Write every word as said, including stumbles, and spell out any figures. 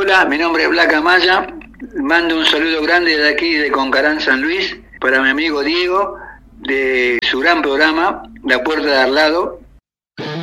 Hola, mi nombre es Blanca Maya. Mando un saludo grande de aquí, de Concarán, San Luis, para mi amigo Diego, de su gran programa, La Puerta de Al Lado,